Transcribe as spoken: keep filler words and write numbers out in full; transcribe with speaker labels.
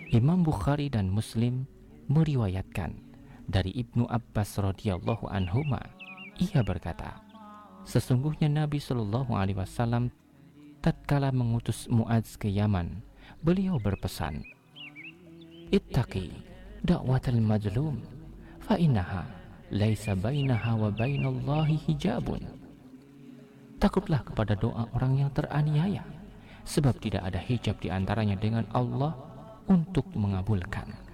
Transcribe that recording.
Speaker 1: Imam Bukhari dan Muslim meriwayatkan dari Ibnu Abbas radhiyallahu anhuma, ia berkata, sesungguhnya Nabi Shallallahu alaihi wasallam tatkala mengutus Muadz ke Yaman, beliau berpesan, ittaqi da'watal mazlum fa innaha laisa bainaha wa bainallahi hijabun. Takutlah kepada doa orang yang teraniaya, sebab tidak ada hijab di antaranya dengan Allah untuk mengabulkan.